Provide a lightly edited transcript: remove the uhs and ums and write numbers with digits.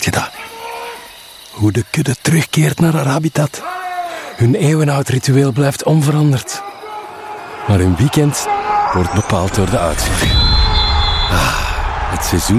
wordt gedaan. Hoe de kudde terugkeert naar haar habitat. Hun eeuwenoud ritueel blijft onveranderd. Maar hun weekend wordt bepaald door de uitslag. Het seizoen